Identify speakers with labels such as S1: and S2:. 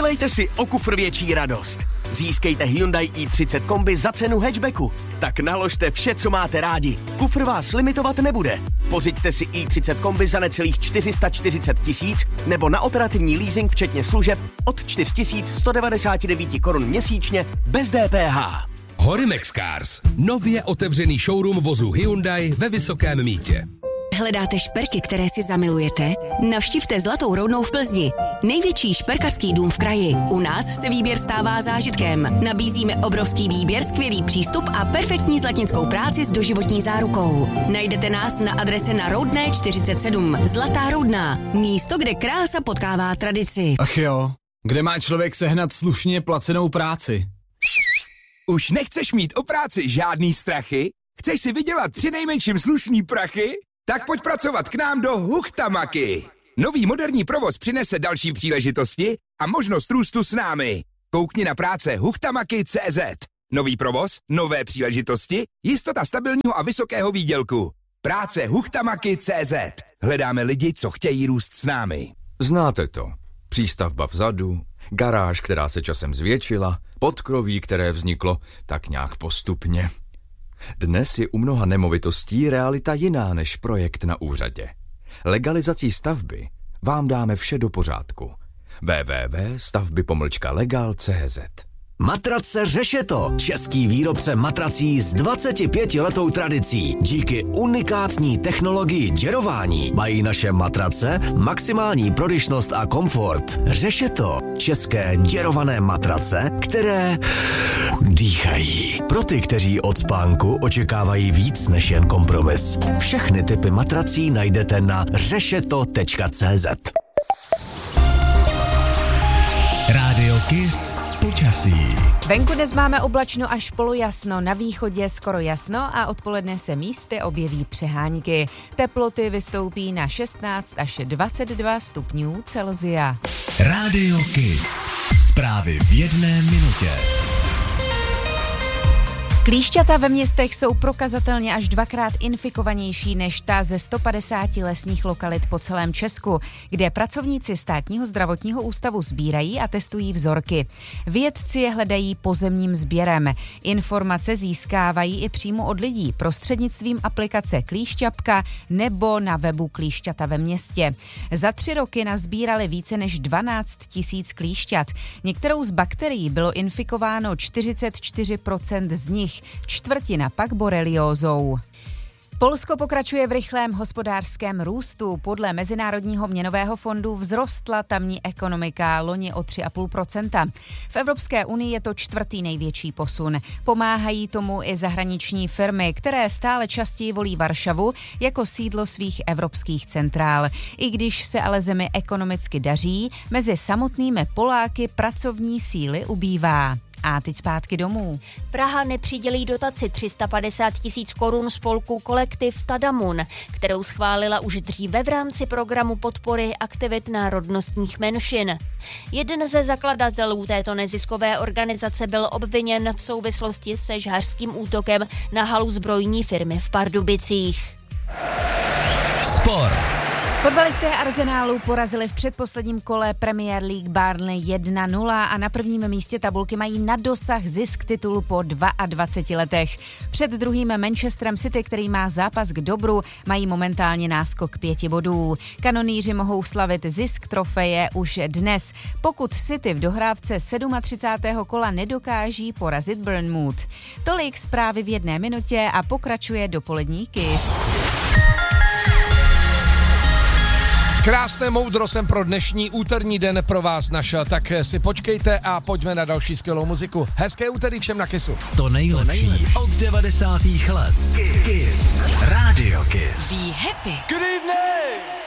S1: Udělejte si o kufr větší radost. Získejte Hyundai i30 kombi za cenu hatchbacku. Tak naložte vše, co máte rádi. Kufr vás limitovat nebude. Pořiďte si i30 kombi za necelých 440 000 nebo na operativní leasing včetně služeb od 4199 korun měsíčně bez DPH.
S2: Horimex Cars. Nově otevřený showroom vozu Hyundai ve Vysokém Mýtě.
S3: Hledáte šperky, které si zamilujete? Navštivte Zlatou Roudnou v Plzni. Největší šperkařský dům v kraji. U nás se výběr stává zážitkem. Nabízíme obrovský výběr, skvělý přístup a perfektní zlatnickou práci s doživotní zárukou. Najdete nás na adrese na Roudné 47. Zlatá Roudná. Místo, kde krása potkává tradici.
S4: Ach jo, kde má člověk sehnat slušně placenou práci?
S5: Už nechceš mít o práci žádný strachy? Chceš si vydělat přinejmenším slušný prachy? Tak pojď pracovat k nám do Huchtamaky. Nový moderní provoz přinese další příležitosti a možnost růstu s námi. Koukni na práce Huchtamaky.cz. Nový provoz, nové příležitosti, jistota stabilního a vysokého výdělku. Práce Huchtamaky.cz. Hledáme lidi, co chtějí růst s námi.
S6: Znáte to. Přístavba vzadu, garáž, která se časem zvětšila, podkroví, které vzniklo tak nějak postupně. Dnes je u mnoha nemovitostí realita jiná než projekt na úřadě. Legalizací stavby vám dáme vše do pořádku. www.stavby-legal.cz.
S7: Matrace Řešeto, český výrobce matrací s 25letou tradicí. Díky unikátní technologii děrování mají naše matrace maximální prodyšnost a komfort. Řešeto, české děrované matrace, které dýchají. Pro ty, kteří od spánku očekávají víc než jen kompromis. Všechny typy matrací najdete na řešeto.cz.
S8: Rádio Kiss. Počasí.
S9: Venku dnes máme oblačno až polojasno, na východě skoro jasno a odpoledne se místy objeví přehánky. Teploty vystoupí na 16 až 22 stupňů Celsia.
S8: Rádio Kiss. Zprávy v 1 minutě.
S9: Klíšťata ve městech jsou prokazatelně až 2krát infikovanější než ta ze 150 lesních lokalit po celém Česku, kde pracovníci Státního zdravotního ústavu sbírají a testují vzorky. Vědci je hledají pozemním sběrem. Informace získávají i přímo od lidí prostřednictvím aplikace Klíšťapka nebo na webu Klíšťata ve městě. Za 3 roky nazbírali více než 12 000 klíšťat. Některou z bakterií bylo infikováno 44% z nich, čtvrtina pak boreliózou. Polsko pokračuje v rychlém hospodářském růstu. Podle Mezinárodního měnového fondu vzrostla tamní ekonomika loni o 3,5%. V Evropské unii je to 4. největší posun. Pomáhají tomu i zahraniční firmy, které stále častěji volí Varšavu jako sídlo svých evropských centrál. I když se ale zemi ekonomicky daří, mezi samotnými Poláky pracovní síly ubývá. A teď zpátky domů.
S10: Praha nepřidělí dotaci 350 000 korun spolku Kolektiv Tadamun, kterou schválila už dříve v rámci programu podpory aktivit národnostních menšin. Jeden ze zakladatelů této neziskové organizace byl obviněn v souvislosti se žhářským útokem na halu zbrojní firmy v Pardubicích.
S8: Sport.
S9: Fotbalisté Arsenálu porazili v předposledním kole Premier League Burnley 1-0 a na prvním místě tabulky mají na dosah zisk titulu po 22 letech. Před druhým Manchesterem City, který má zápas k dobru, mají momentálně náskok 5 bodů. Kanonýři mohou slavit zisk trofeje už dnes, pokud City v dohrávce 37. kola nedokáží porazit Bournemouth. Tolik zprávy v 1 minutě a pokračuje dopolední Kiss.
S11: Krásné moudro jsem pro dnešní úterní den pro vás našel, tak si počkejte a pojďme na další skvělou muziku. Hezké úterý všem na Kissu.
S8: To nejlepší od 90. let. Kiss. Radio Kiss.
S3: Be happy.
S12: Good evening!